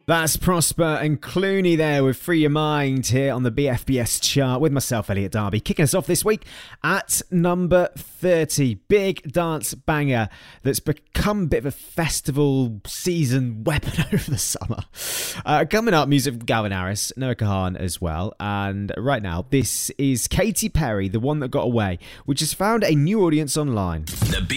That's Prosper and Clooney there with Free Your Mind here on the BFBS chart with myself, Elliot Darby, kicking us off this week at number 30. Big dance banger that's become a bit of a festival season weapon over the summer. Coming up, music from Calvin Harris, Noah Kahan as well. And right now, this is Katy Perry, The One That Got Away, which has found a new audience online.